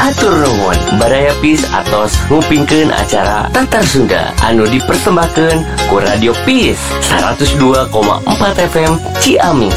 Hatur nuhun Baraya Peace atos ngupingkeun acara Tatar Sunda anu dipersembahkeun ku Radio Peace 102,4 FM Ciamis.